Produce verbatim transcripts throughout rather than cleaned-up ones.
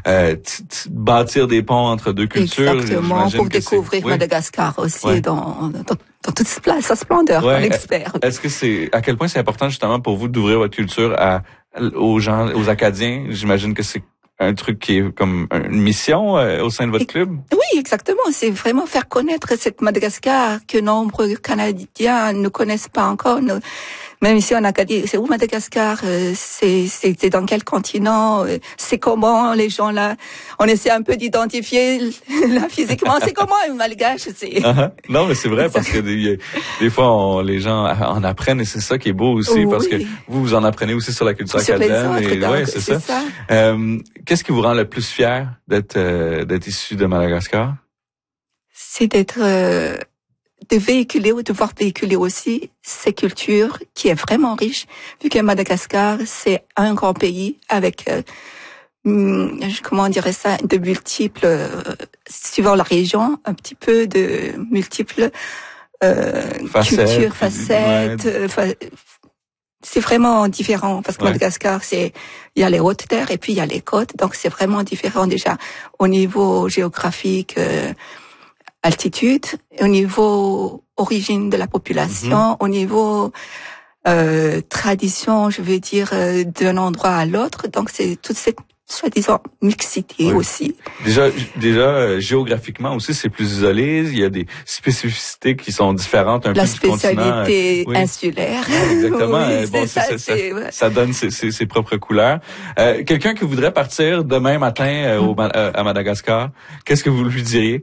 euh, t- t- bâtir des ponts entre deux cultures. Exactement, pour découvrir oui. Madagascar aussi ouais. dans, dans, dans toute sa splendeur, ouais. comme expert. Est-ce que c'est, à quel point c'est important justement pour vous d'ouvrir votre culture à, aux gens, aux Acadiens? J'imagine que c'est un truc qui est comme une mission euh, au sein de votre club? Oui, exactement. C'est vraiment faire connaître cette Madagascar que nombreux Canadiens ne connaissent pas encore. Nous, même ici en Acadie, c'est où Madagascar? euh, c'est, c'est, c'est dans quel continent? euh, C'est comment les gens là? On essaie un peu d'identifier là physiquement. C'est comment un Malgache? C'est... Uh-huh. Non, mais c'est vrai parce que des, des fois on, les gens en apprennent et c'est ça qui est beau aussi oui. parce que vous vous en apprenez aussi sur la culture sur acadienne. Les autres, et donc, ouais, c'est, c'est ça. ça. Euh, qu'est-ce qui vous rend le plus fier d'être euh, d'être issu de Madagascar? C'est d'être euh, de véhiculer ou de voir véhiculer aussi ces cultures qui est vraiment riche, vu que Madagascar c'est un grand pays avec euh, comment on dirait ça, de multiples, euh, suivant la région, un petit peu de multiples euh, Facettes, cultures, facettes. Ouais. Euh, fa- c'est vraiment différent parce que ouais. Madagascar, c'est il y a les hautes terres et puis il y a les côtes, donc c'est vraiment différent déjà au niveau géographique, euh, altitude, au niveau origine de la population, mm-hmm. au niveau euh, tradition, je veux dire, euh, d'un endroit à l'autre. Donc c'est toute cette soi-disant mixité oui. aussi. Déjà, déjà euh, géographiquement aussi, c'est plus isolé. Il y a des spécificités qui sont différentes un la peu du continent. La spécialité oui. insulaire. Oui, exactement. oui, bon, ça, ça, c'est, ça, ouais. ça donne ses, ses, ses propres couleurs. Euh, quelqu'un qui voudrait partir demain matin euh, au, euh, à Madagascar, qu'est-ce que vous lui diriez?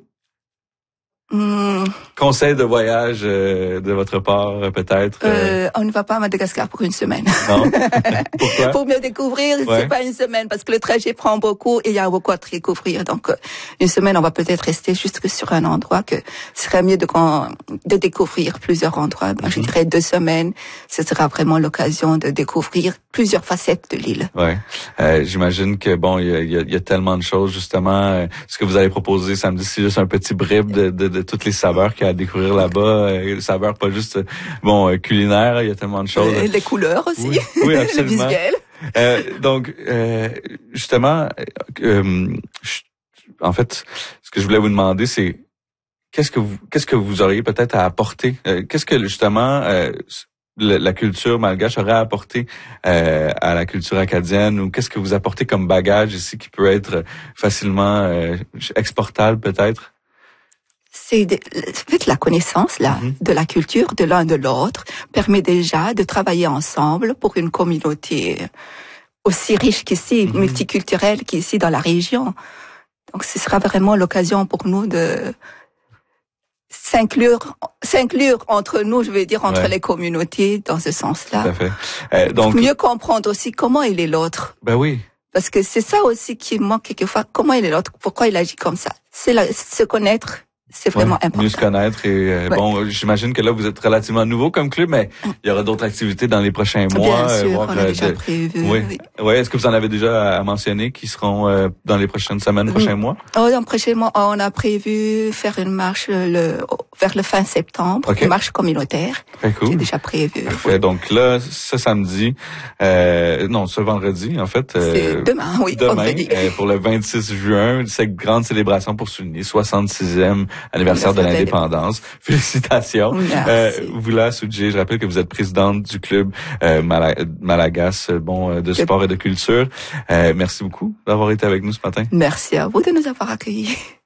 Mmh. Conseil de voyage euh, de votre part, peut-être? Euh, on ne va pas à Madagascar pour une semaine. Non. Pourquoi? Pour mieux découvrir, ouais. c'est pas une semaine parce que le trajet prend beaucoup et il y a beaucoup à découvrir. Donc, euh, une semaine, on va peut-être rester juste sur un endroit que ce serait mieux de, de découvrir plusieurs endroits. Ben, mm-hmm. Je dirais deux semaines. Ce sera vraiment l'occasion de découvrir plusieurs facettes de l'île. Ouais. Euh, j'imagine que bon, il y a, y, a, y a tellement de choses justement. Euh, ce que vous allez proposer samedi, c'est juste un petit bribe de, de, de toutes les saveurs qu'il y a à découvrir là-bas. Euh, saveurs pas juste bon euh, culinaires, il y a tellement de choses. Et les couleurs aussi. Oui, oui absolument. Le visuel. Euh, donc euh, justement, euh, je, en fait, ce que je voulais vous demander, c'est qu'est-ce que vous qu'est-ce que vous auriez peut-être à apporter. Euh, qu'est-ce que justement euh, la, la culture malgache aurait à apporter euh, à la culture acadienne, ou qu'est-ce que vous apportez comme bagage ici qui peut être facilement euh, exportable peut-être? C'est de, en fait la connaissance là mm-hmm. de la culture de l'un de l'autre permet déjà de travailler ensemble pour une communauté aussi riche qu'ici, mm-hmm. multiculturelle qu'ici dans la région. Donc ce sera vraiment l'occasion pour nous de s'inclure, s'inclure entre nous, je veux dire entre ouais. les communautés dans ce sens-là. Tout à fait. Euh, donc pour mieux comprendre aussi comment il est l'autre. Ben oui. Parce que c'est ça aussi qui manque quelquefois. Comment il est l'autre? Pourquoi il agit comme ça? C'est la, se connaître. C'est vraiment ouais, important. Mieux se connaître et euh, ouais. bon, j'imagine que là vous êtes relativement nouveau comme club, mais il y aura d'autres activités dans les prochains mois. Bien sûr, euh, voir, on a euh, déjà de... prévu. Oui. oui. Ouais, est-ce que vous en avez déjà à mentionner qui seront euh, dans les prochaines semaines, prochains mois? Oh, dans prochains mois, on a prévu faire une marche le vers le fin septembre, okay. une marche communautaire. Très cool. C'est déjà prévu. Parfait. Donc là, ce samedi, euh, non, ce vendredi en fait. Euh, C'est demain, oui. Demain, vendredi. Euh, pour le vingt-six juin, cette grande célébration pour souligner soixante-sixième anniversaire de l'indépendance. Félicitations. Euh, vous là, Soudjé, je rappelle que vous êtes présidente du club euh, Mala- Malagas, bon, de sport et de culture. Euh, merci beaucoup d'avoir été avec nous ce matin. Merci à vous de nous avoir accueillis.